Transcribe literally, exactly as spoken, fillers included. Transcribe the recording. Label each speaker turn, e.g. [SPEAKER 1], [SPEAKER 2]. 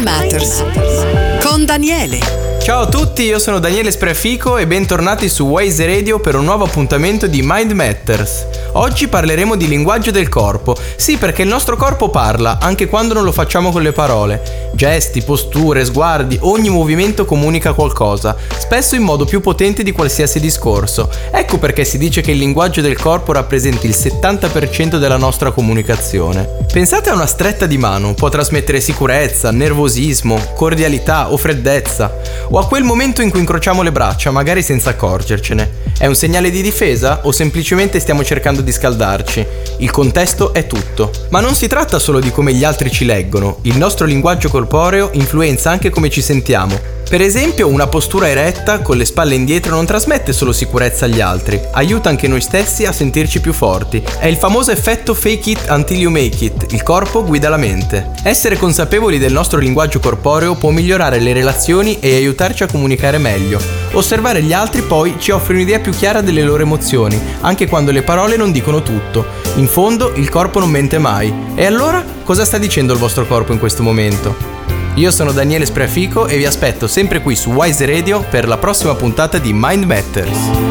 [SPEAKER 1] Matters con Daniele.
[SPEAKER 2] Ciao a tutti, io sono Daniele Spreafico e bentornati su Wise Radio per un nuovo appuntamento di Mind Matters. Oggi parleremo di linguaggio del corpo. Sì, perché il nostro corpo parla, anche quando non lo facciamo con le parole. Gesti, posture, sguardi, ogni movimento comunica qualcosa, spesso in modo più potente di qualsiasi discorso. Ecco perché si dice che il linguaggio del corpo rappresenti il settanta per cento della nostra comunicazione. Pensate a una stretta di mano, può trasmettere sicurezza, nervosismo, cordialità o freddezza. O a quel momento in cui incrociamo le braccia, magari senza accorgercene. È un segnale di difesa o semplicemente stiamo cercando di scaldarci? Il contesto è tutto. Ma non si tratta solo di come gli altri ci leggono, il nostro linguaggio corporeo influenza anche come ci sentiamo. Per esempio, una postura eretta con le spalle indietro non trasmette solo sicurezza agli altri, aiuta anche noi stessi a sentirci più forti. È il famoso effetto fake it until you make it, il corpo guida la mente. Essere consapevoli del nostro linguaggio corporeo può migliorare le relazioni e aiutarci a comunicare meglio. Osservare gli altri poi ci offre un'idea più chiara delle loro emozioni, anche quando le parole non dicono tutto. In fondo, il corpo non mente mai. E allora, cosa sta dicendo il vostro corpo in questo momento? Io sono Daniele Spreafico e vi aspetto sempre qui su Wise Radio per la prossima puntata di Mind Matters.